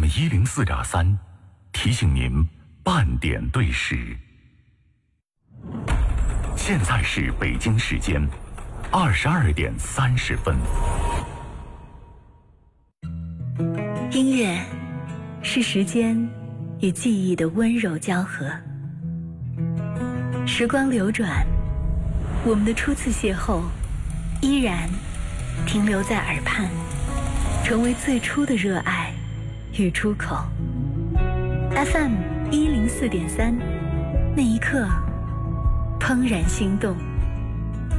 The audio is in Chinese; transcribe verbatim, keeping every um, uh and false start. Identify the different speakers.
Speaker 1: 一零四点三提醒您半点对时。现在是北京时间二十二点三十分。
Speaker 2: 音乐是时间与记忆的温柔交合，时光流转，我们的初次邂逅依然停留在耳畔，成为最初的热爱与出口。 F M 一零四点三，那一刻怦然心动。